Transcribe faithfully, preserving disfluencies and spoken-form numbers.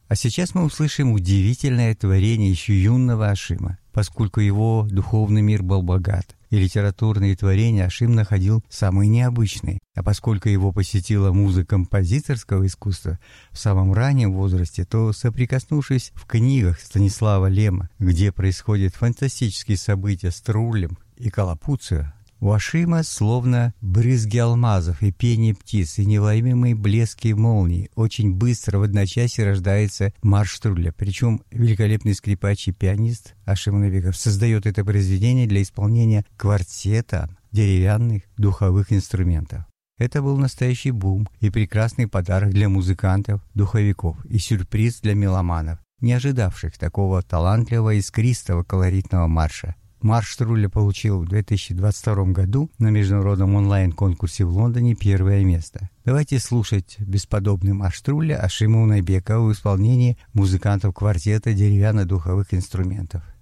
А сейчас мы услышим удивительное творение еще юного Ашима, поскольку его духовный мир был богат, и литературные творения Ашим находил самые необычные. А поскольку его посетила муза композиторского искусства в самом раннем возрасте, то, соприкоснувшись в книгах Станислава Лема, где происходят фантастические события с трулем и колопуцией, у Ашима словно брызги алмазов и пение птиц, и невломимые блески молний. Очень быстро в одночасье рождается марш Труля. Причем великолепный скрипач и пианист Ашим Набеков создает это произведение для исполнения квартета деревянных духовых инструментов. Это был настоящий бум и прекрасный подарок для музыкантов, духовиков и сюрприз для меломанов, не ожидавших такого талантливого, искристого, колоритного марша. Марш Труля получил в две тысячи двадцать втором году на международном онлайн-конкурсе в Лондоне первое место. Давайте слушать бесподобный марш Труля Ашима Унайбекова в исполнении музыкантов квартета деревянно-духовых инструментов.